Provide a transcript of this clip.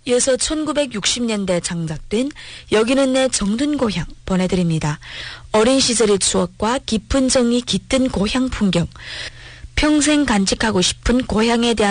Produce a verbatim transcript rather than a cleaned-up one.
이어서 천구백육십 년대 장작된 여기는 내 정든 고향 보내드립니다. 어린 시절의 추억과 깊은 정이 깃든 고향 풍경, 평생 간직하고 싶은 고향에 대한